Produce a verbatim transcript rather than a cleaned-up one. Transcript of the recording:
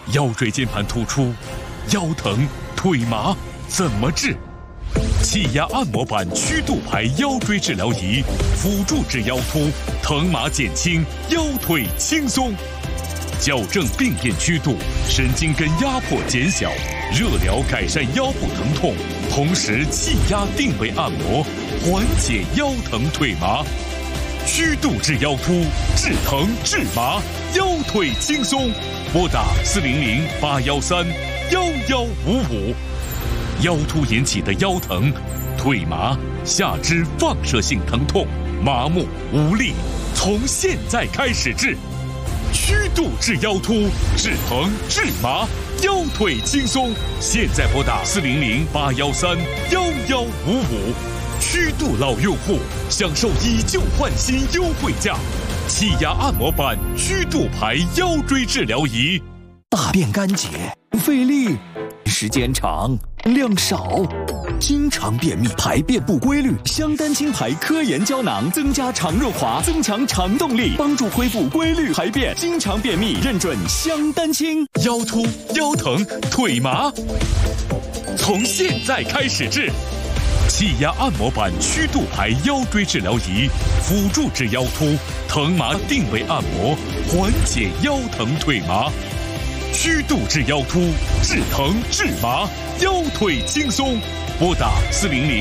腰椎间盘突出、腰疼、腿麻怎么治？气压按摩板曲度排腰椎治疗仪，辅助治腰突，疼麻减轻，腰腿轻松。矫正病变曲度，神经根压迫减小，热疗改善腰部疼痛，同时气压定位按摩，缓解腰疼腿麻。曲度治腰突，治疼治麻，腰腿轻松。拨打四零零八幺三幺幺五五。腰突引起的腰疼、腿麻、下肢放射性疼痛、麻木无力，从现在开始治。曲度治腰突，治疼治麻，腰腿轻松。现在拨打四零零八幺三幺幺五五。曲度老用户享受以旧换新优惠价，气压按摩板曲度排腰椎治疗仪。 大便干结，费力，时间长，量少，经常便秘，排便不规律。香丹清排科研胶囊增加肠润滑，增强肠动力，帮助恢复规律排便。经常便秘，认准香丹清。 腰突、腰疼、腿麻，从现在开始治。气压按摩板曲度排腰椎治疗仪，辅助治腰突，疼麻定位按摩，缓解腰疼腿麻。曲度治腰突，治疼治麻，腰腿轻松。拨打四零零